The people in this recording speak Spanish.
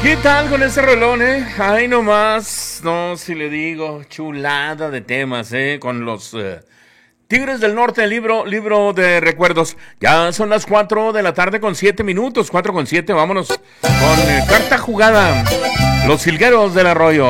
¿Qué tal con ese rolón, Ay, nomás, no, si le digo, chulada de temas, con los Tigres del Norte, libro de recuerdos. Ya son las 4 de la tarde con 7 minutos, 4 con 7, vámonos con carta jugada. Los Jilgueros del Arroyo.